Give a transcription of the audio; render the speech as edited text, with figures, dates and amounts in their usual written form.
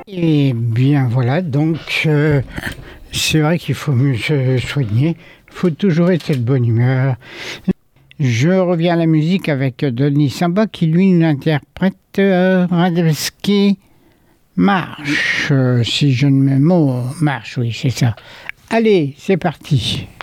Et bien voilà, donc c'est vrai qu'il faut mieux se soigner, il faut toujours être de bonne humeur. Je reviens à la musique avec Denis Samba qui lui nous interprète Radetzky Marche, si je ne me mots, Marche, oui c'est ça. Allez, c'est parti.